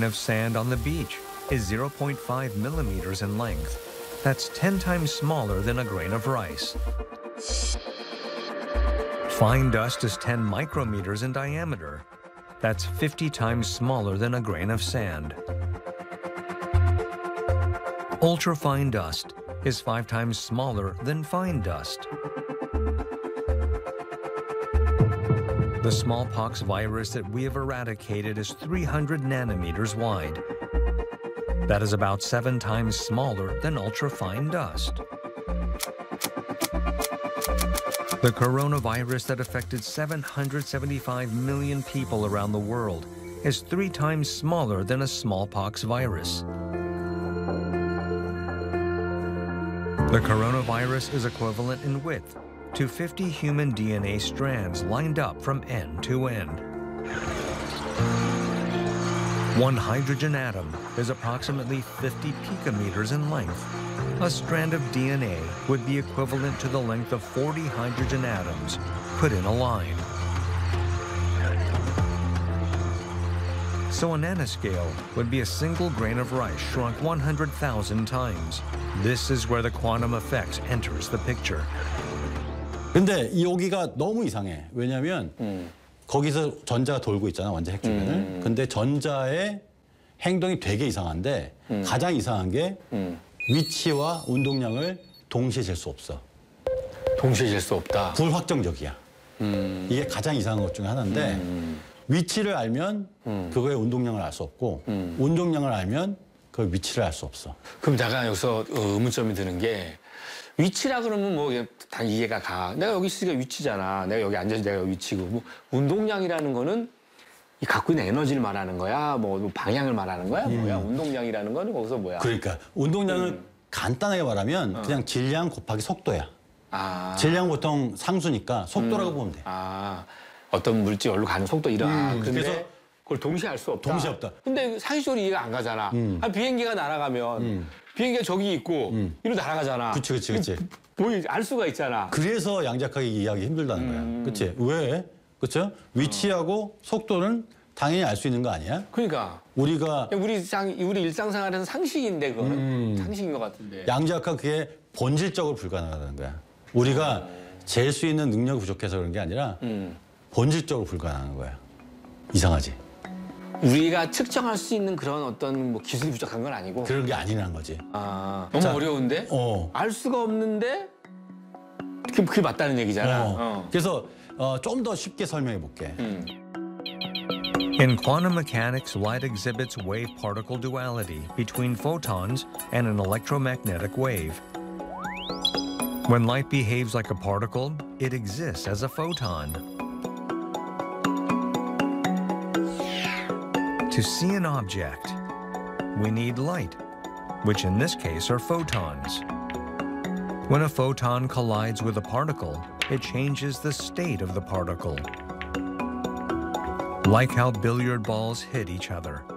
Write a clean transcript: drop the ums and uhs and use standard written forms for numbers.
of sand on the beach is 0.5 millimeters in length. That's 10 times smaller than a grain of rice. Fine dust is 10 micrometers in diameter. That's 50 times smaller than a grain of sand. Ultrafine dust is 5 times smaller than fine dust. The smallpox virus that we have eradicated is 300 nanometers wide. That is about 7 times smaller than ultrafine dust. The coronavirus that affected 775 million people around the world is 3 times smaller than a smallpox virus. The coronavirus is equivalent in width to 50 human DNA strands lined up from end to end. One hydrogen atom is approximately 50 picometers in length. A strand of DNA would be equivalent to the length of 40 hydrogen atoms put in a line. So a nanoscale would be a single grain of rice shrunk 100,000 times. This is where the quantum effect enters the picture. 근데 여기가 너무 이상해. 왜냐면 거기서 전자가 돌고 있잖아, 원자 핵 주변을. 근데 전자의 행동이 되게 이상한데 가장 이상한 게 위치와 운동량을 동시에 잴 수 없어. 동시에 잴 수 없다. 불확정적이야. 이게 가장 이상한 것 중에 하나인데 위치를 알면 그거의 운동량을 알 수 없고 운동량을 알면 그 위치를 알 수 없어. 그럼 내가 여기서 의문점이 드는 게 위치라 그러면 뭐 다 이해가 가. 내가 여기 있으니까 위치잖아. 내가 여기 앉아서 내가 여기 위치고. 뭐 운동량이라는 거는 이 갖고 있는 에너지를 말하는 거야? 뭐 방향을 말하는 거야? 뭐야? 운동량이라는 거는 거기서 뭐야? 그러니까 운동량을 간단하게 말하면 그냥 질량 곱하기 속도야. 아. 질량 보통 상수니까 속도라고 보면 돼. 아. 어떤 물질이 어디로 가는 속도 이런. 근데 그래서 그걸 동시에 알 수 없다. 동시에 없다. 근데 상식적으로 이해가 안 가잖아. 한 비행기가 날아가면 비행기가 저기 있고 이리로 날아가잖아. 그치. 알 수가 있잖아. 그래서 양자역학이 이해하기 힘들다는 거야. 그치? 왜? 그쵸? 위치하고 속도는 당연히 알 수 있는 거 아니야? 그러니까. 우리 일상생활에서 상식인데 그거는 상식인 것 같은데. 양자역학 그게 본질적으로 불가능하다는 거야. 우리가 잴 수 있는 능력이 부족해서 그런 게 아니라 본질적으로 불가능한 거야. 이상하지? 우리가 측정할 수 있는 그런 어떤 뭐 기술이 부족한 건 아니고 그런 게 아니라는 거지. 아, 너무 어려운데? 알 수가 없는데 그게 맞다는 얘기잖아. 그래서 좀 더 쉽게 설명해 볼게. In quantum mechanics, light exhibits wave-particle duality between photons and an electromagnetic wave. When light behaves like a particle, it exists as a photon. To see an object, we need light, which in this case are photons. When a photon collides with a particle, it changes the state of the particle. Like how billiard balls hit each other.